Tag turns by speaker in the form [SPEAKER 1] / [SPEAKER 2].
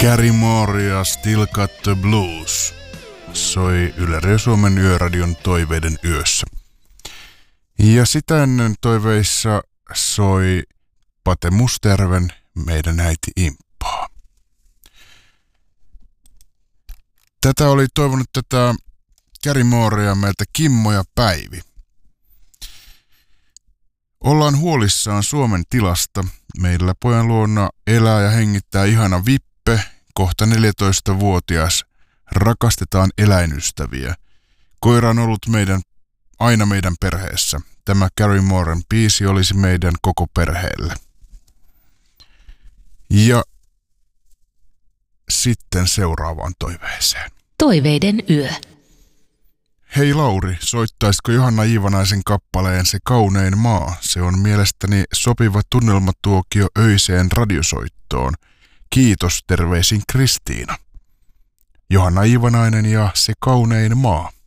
[SPEAKER 1] Gary Moore ja Still Got the Blues soi Yle Radio Suomen Yöradion Toiveiden yössä. Ja sitä ennen toiveissa soi Pate Mustajärven Meidän äiti imppaa. Tätä oli toivonut tätä Gary Moorea meiltä Kimmo ja Päivi. Ollaan huolissaan Suomen tilasta. Meillä pojan luona elää ja hengittää ihana Vippe, kohta 14-vuotias. Rakastetaan eläinystäviä. Koira on ollut aina meidän perheessä. Tämä Gary Mooren biisi olisi meidän koko perheelle. Ja sitten seuraavaan toiveeseen.
[SPEAKER 2] Toiveiden yö.
[SPEAKER 1] Hei Lauri, soittaisiko Johanna Iivanaisen kappaleen Se kaunein maa? Se on mielestäni sopiva tunnelmatuokio öiseen radiosoittoon. Kiitos, terveisin Kristiina. Johanna Iivanainen ja Se kaunein maa.